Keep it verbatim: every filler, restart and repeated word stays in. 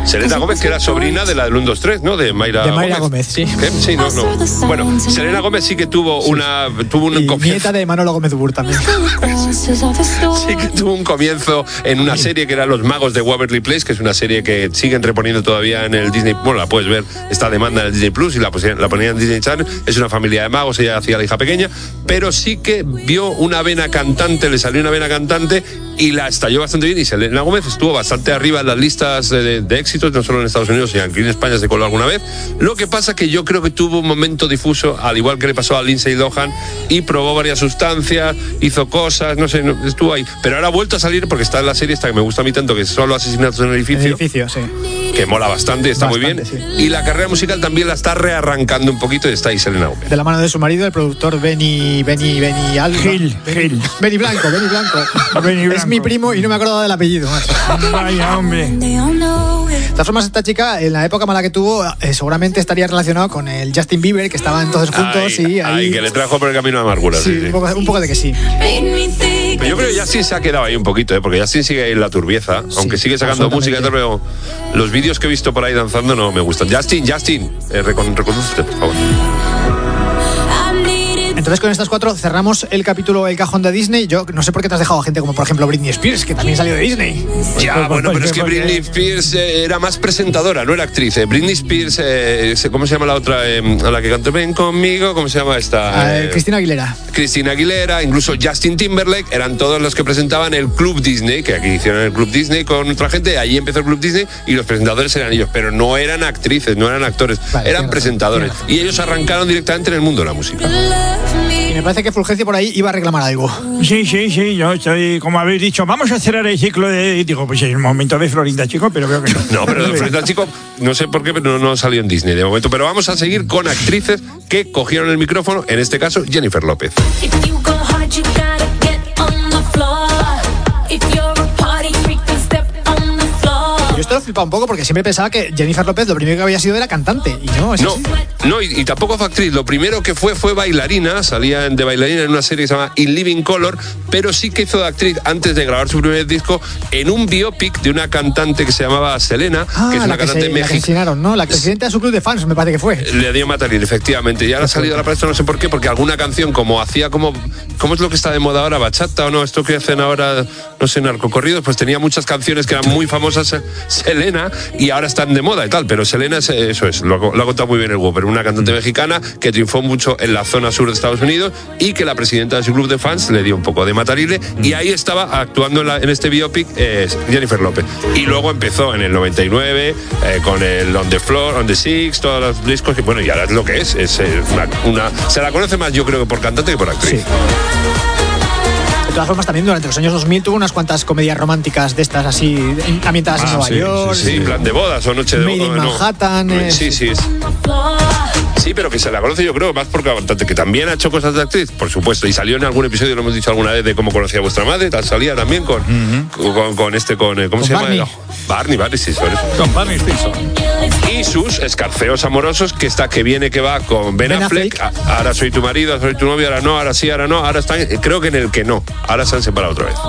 Selena Gómez, que era sobrina de la del uno dos tres, ¿no? De Mayra, de Mayra Gómez. Gómez, sí. ¿Qué? Sí, no, no. Bueno, Selena Gómez sí que tuvo sí. una tuvo un y comienzo. nieta de Manolo Gómez Bur también. Sí que tuvo un comienzo en una serie que era Los Magos de Waverly Place, que es una serie que siguen reponiendo todavía en el Disney. Bueno, la puedes ver, está demanda en el Disney Plus y la, la ponían en Disney Channel. Es una familia de magos, ella hacía la hija pequeña, pero sí que vio una vena cantante, le salió una vena cantante y la estalló bastante bien. Y Selena Gómez estuvo bastante arriba en las listas de, de éxitos, no solo en Estados Unidos, sino aquí en España se coló alguna vez. Lo que pasa que yo creo que tuvo un momento difuso, al igual que le pasó a Lindsay Lohan, y probó varias sustancias, hizo cosas, no sé, no, estuvo ahí. Pero ahora ha vuelto a salir porque está en la serie esta que me gusta a mí tanto, que es Solo asesinatos en el edificio. El edificio, sí. Que mola bastante, está bastante, muy bien. Sí. Y la carrera musical también la está rearrancando un poquito y está ahí Selena Gómez. De la mano de su marido, el productor Benny, Benny, Benny Alba. Gil, Gil. Benny Blanco, Benny Blanco. Benny Blanco. Es mi primo y no me acuerdo del apellido. Vaya, hombre. De todas formas, esta chica, en la época mala que tuvo, eh, seguramente estaría relacionado con el Justin Bieber, que estaban entonces juntos. Ay, y ahí, ay, que le trajo por el camino de amargura. Sí, Sí, sí. Un, poco, un poco de que sí. Pero yo creo que Justin se ha quedado ahí un poquito, ¿eh? Porque Justin sigue en la turbieza, Sí, aunque sigue sacando música y tal, pero los vídeos que he visto por ahí danzando no me gustan. Justin, Justin, eh, recon, recondúcete, por favor. Entonces con estas cuatro cerramos el capítulo El Cajón de Disney. Yo no sé por qué te has dejado a gente como por ejemplo Britney Spears, que también salió de Disney. Ya, bueno, pero es que Britney Spears eh, era más presentadora, no era actriz. Eh. Britney Spears, eh, ¿cómo se llama la otra? Eh, a la que cantó Ven conmigo, ¿cómo se llama esta? Eh, Eh, Cristina Aguilera. Cristina Aguilera, incluso Justin Timberlake, eran todos los que presentaban el Club Disney, que aquí hicieron el Club Disney con otra gente, allí empezó el Club Disney y los presentadores eran ellos, pero no eran actrices, no eran actores, Vale, eran tiene presentadores. razón, Y ellos arrancaron directamente en el mundo de la música. Y me parece que Fulgencio por ahí iba a reclamar algo. Sí, sí, sí, yo estoy, como habéis dicho, vamos a cerrar el ciclo de... Digo, pues es el momento de Florinda Chico, pero veo que no. No, pero Florinda Chico, no sé por qué, pero no, no salió en Disney de momento. Pero vamos a seguir con actrices que cogieron el micrófono, en este caso Jennifer López. Yo esto lo flipa un poco porque siempre pensaba que Jennifer López lo primero que había sido era cantante. Y no, es No, así. no, y, y tampoco fue actriz. Lo primero que fue fue bailarina. Salía en- de bailarina en una serie que se llama In Living Color, pero sí que hizo de actriz antes de grabar su primer disco en un biopic de una cantante que se llamaba Selena, Ah, que es una la que, cantante se, la que mexicana. asesinaron, ¿no? La presidenta de su club de fans, me parece que fue. Le dio Matalín, efectivamente. Y ahora ha salido a la palestra, no sé por qué, porque alguna canción, como hacía como. ¿Cómo es lo que está de moda ahora? ¿Bachata o no? Esto que hacen ahora, no sé, narcocorridos, pues tenía muchas canciones que eran muy famosas, eh, Selena, y ahora están de moda y tal. Pero Selena, es, eso es, lo, ha- lo ha contado muy bien el Whopper, una cantante mexicana que triunfó mucho en la zona sur de Estados Unidos y que la presidenta de su club de fans le dio un poco de matarile. Y ahí estaba actuando en, la- en este biopic eh, Jennifer López. Y luego empezó en el noventa y nueve eh, con el On the Floor, On the Six, todos los discos que, bueno, y ahora es lo que es. es eh, una, una- se la conoce más, yo creo, que por cantante que por actriz. Sí. De todas formas, también durante los años dos mil tuvo unas cuantas comedias románticas de estas así, ambientadas en Ah, Nueva sí, York. sí, sí, plan de bodas o noche de Made in bodas. no. Manhattan, eh, Sí, sí. es- Sí, pero que se la conoce yo creo más porque cantante, que también ha hecho cosas de actriz, por supuesto, y salió en algún episodio, lo hemos dicho alguna vez, de cómo conocía a vuestra madre, tal, salía también con, con, con este, con, eh, ¿cómo Con se Barney. llama? Barney, Barney, sí, sobre eso. Con Barney Stinson. Y sus escarceos amorosos, que está, que viene, que va con Ben, Ben Affleck, Affleck. a- ahora soy tu marido, ahora soy tu novio, ahora no, ahora sí, ahora no, ahora están, creo que en el que no, ahora se han separado otra vez.